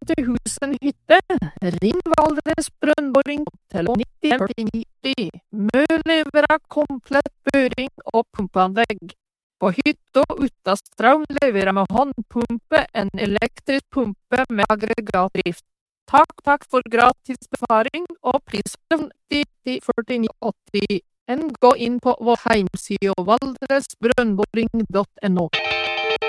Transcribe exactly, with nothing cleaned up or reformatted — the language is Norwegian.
til husen hytte. Ring Valdres Brønnboring på telefon nitti førtini nitti. Mø leverer komplett børing og pumpeanlegg. På hytta uten strøm leverer med håndpumpe en elektrisk pumpe med aggregatdrift. Takk, takk for gratis befaring og pristelefon nitti førtini åtti. En gå inn på vår heimside valdresbrønnboring punktum no.